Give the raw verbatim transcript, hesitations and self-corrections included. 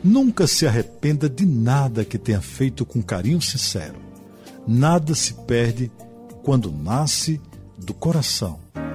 Nunca se arrependa de nada que tenha feito com carinho sincero. Nada se perde quando nasce do coração.